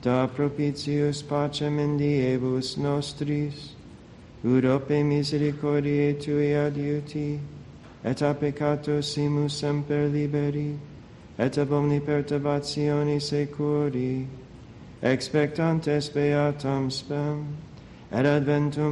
da propitius pacem in diebus nostris, ut ope misericordiae tui adiuti, et a peccato simus semper liberi, et ab omni perturbatione securi, expectantes beatam spem, et adventum